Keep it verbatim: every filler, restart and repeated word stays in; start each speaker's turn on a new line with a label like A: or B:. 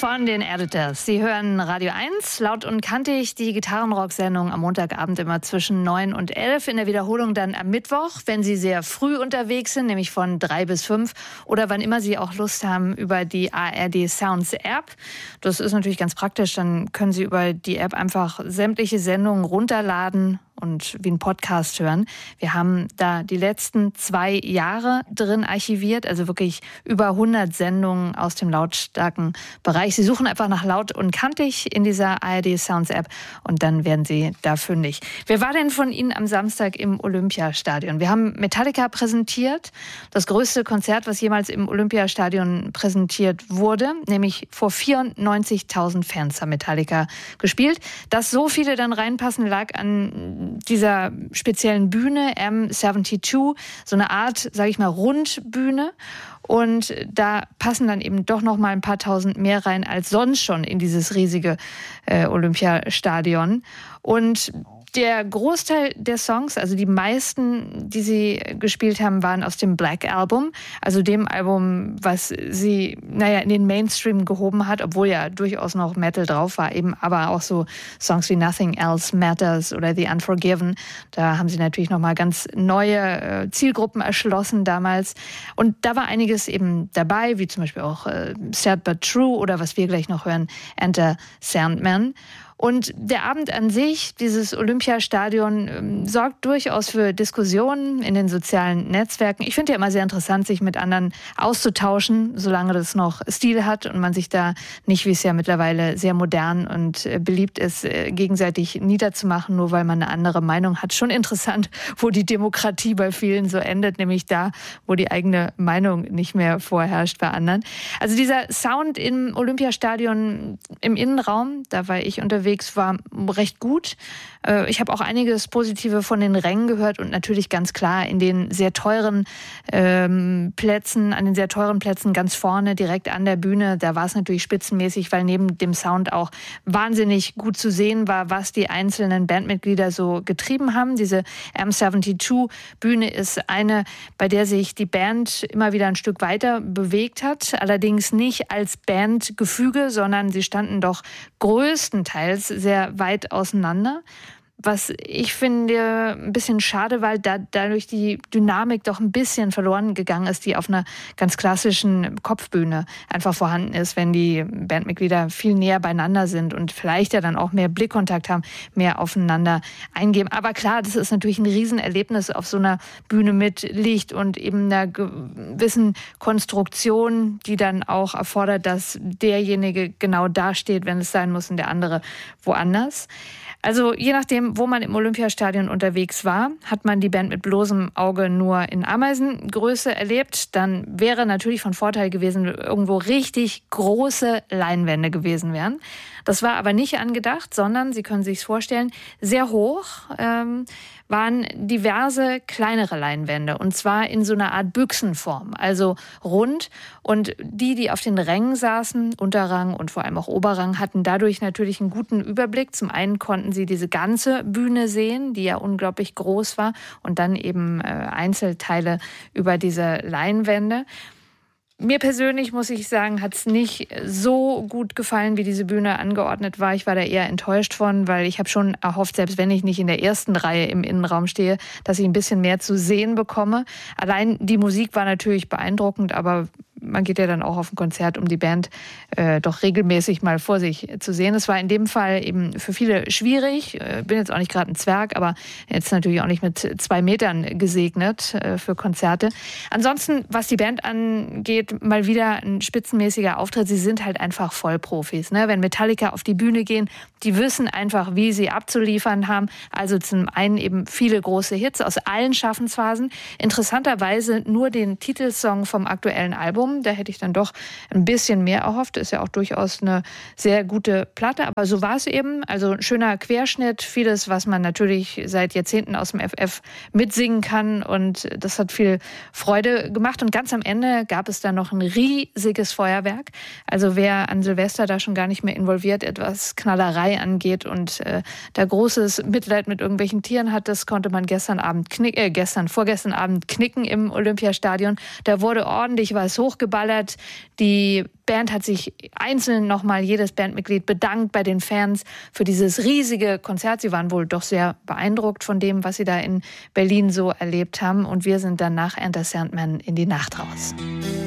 A: von den Editors. Sie hören Radio eins, laut und kantig, die Gitarrenrock-Sendung am Montagabend immer zwischen neun und elf. In der Wiederholung dann am Mittwoch, wenn Sie sehr früh unterwegs sind, nämlich von drei bis fünf oder wann immer Sie auch Lust haben, über die A R D Sounds App. Das ist natürlich ganz praktisch, dann können Sie über die App einfach sämtliche Sendungen runterladen und wie ein Podcast hören. Wir haben da die letzten zwei Jahre drin archiviert, also wirklich über hundert Sendungen aus dem lautstarken Bereich. Sie suchen einfach nach laut und kantig in dieser A R D Sounds App und dann werden Sie da fündig. Wer war denn von Ihnen am Samstag im Olympiastadion? Wir haben Metallica präsentiert, das größte Konzert, was jemals im Olympiastadion präsentiert wurde, nämlich vor vierundneunzigtausend Fans haben Metallica gespielt. Dass so viele dann reinpassen, lag an dieser speziellen Bühne M zweiundsiebzig, so eine Art, sage ich mal, Rundbühne. Und da passen dann eben doch noch mal ein paar tausend mehr rein als sonst schon in dieses riesige äh, Olympiastadion. Und der Großteil der Songs, also die meisten, die sie gespielt haben, waren aus dem Black Album, also dem Album, was sie, naja, in den Mainstream gehoben hat, obwohl ja durchaus noch Metal drauf war, eben aber auch so Songs wie Nothing Else Matters oder The Unforgiven. Da haben sie natürlich noch mal ganz neue äh, Zielgruppen erschlossen damals. Und da war einiges eben dabei, wie zum Beispiel auch äh, Sad But True oder was wir gleich noch hören, Enter Sandman. Und der Abend an sich, dieses Olympiastadion, ähm, sorgt durchaus für Diskussionen in den sozialen Netzwerken. Ich finde ja immer sehr interessant, sich mit anderen auszutauschen, solange das noch Stil hat und man sich da nicht, wie es ja mittlerweile sehr modern und äh, beliebt ist, äh, gegenseitig niederzumachen, nur weil man eine andere Meinung hat. Schon interessant, wo die Demokratie bei vielen so endet, nämlich da, wo die eigene Meinung nicht mehr vorherrscht bei anderen. Also dieser Sound im Olympiastadion im Innenraum, da war ich unterwegs, war recht gut. Ich habe auch einiges Positive von den Rängen gehört und natürlich ganz klar in den sehr teuren ähm, Plätzen, an den sehr teuren Plätzen ganz vorne, direkt an der Bühne, da war es natürlich spitzenmäßig, weil neben dem Sound auch wahnsinnig gut zu sehen war, was die einzelnen Bandmitglieder so getrieben haben. Diese M zweiundsiebzig Bühne ist eine, bei der sich die Band immer wieder ein Stück weiter bewegt hat, allerdings nicht als Bandgefüge, sondern sie standen doch größtenteils sehr weit auseinander. Was ich finde ein bisschen schade, weil da dadurch die Dynamik doch ein bisschen verloren gegangen ist, die auf einer ganz klassischen Kopfbühne einfach vorhanden ist, wenn die Bandmitglieder viel näher beieinander sind und vielleicht ja dann auch mehr Blickkontakt haben, mehr aufeinander eingeben. Aber klar, das ist natürlich ein Riesenerlebnis auf so einer Bühne mit Licht und eben einer gewissen Konstruktion, die dann auch erfordert, dass derjenige genau da steht, wenn es sein muss, und der andere woanders. Also je nachdem, wo man im Olympiastadion unterwegs war, hat man die Band mit bloßem Auge nur in Ameisengröße erlebt. Dann wäre natürlich von Vorteil gewesen, wenn irgendwo richtig große Leinwände gewesen wären. Das war aber nicht angedacht, sondern, Sie können sich vorstellen, sehr hoch ähm, waren diverse kleinere Leinwände. Und zwar in so einer Art Büchsenform, also rund. Und die, die auf den Rängen saßen, Unterrang und vor allem auch Oberrang, hatten dadurch natürlich einen guten Überblick. Zum einen konnten sie diese ganze Bühne sehen, die ja unglaublich groß war, und dann eben äh, Einzelteile über diese Leinwände. Mir persönlich, muss ich sagen, hat es nicht so gut gefallen, wie diese Bühne angeordnet war. Ich war da eher enttäuscht von, weil ich habe schon erhofft, selbst wenn ich nicht in der ersten Reihe im Innenraum stehe, dass ich ein bisschen mehr zu sehen bekomme. Allein die Musik war natürlich beeindruckend, aber man geht ja dann auch auf ein Konzert, um die Band äh, doch regelmäßig mal vor sich zu sehen. Es war in dem Fall eben für viele schwierig. Ich bin jetzt auch nicht gerade ein Zwerg, aber jetzt natürlich auch nicht mit zwei Metern gesegnet äh, für Konzerte. Ansonsten, was die Band angeht, mal wieder ein spitzenmäßiger Auftritt. Sie sind halt einfach Vollprofis, ne? Wenn Metallica auf die Bühne gehen, die wissen einfach, wie sie abzuliefern haben. Also zum einen eben viele große Hits aus allen Schaffensphasen. Interessanterweise nur den Titelsong vom aktuellen Album. Da hätte ich dann doch ein bisschen mehr erhofft. Ist ja auch durchaus eine sehr gute Platte. Aber so war es eben. Also ein schöner Querschnitt. Vieles, was man natürlich seit Jahrzehnten aus dem F F mitsingen kann. Und das hat viel Freude gemacht. Und ganz am Ende gab es dann noch ein riesiges Feuerwerk. Also wer an Silvester da schon gar nicht mehr involviert, etwas Knallerei angeht und äh, da großes Mitleid mit irgendwelchen Tieren hat, das konnte man gestern Abend knicken, äh, gestern, vorgestern Abend knicken im Olympiastadion. Da wurde ordentlich was hochgebracht. abgeballert. Die Band hat sich einzeln nochmal, jedes Bandmitglied bedankt bei den Fans für dieses riesige Konzert. Sie waren wohl doch sehr beeindruckt von dem, was sie da in Berlin so erlebt haben. Und wir sind dann nach Enter Sandman in die Nacht raus.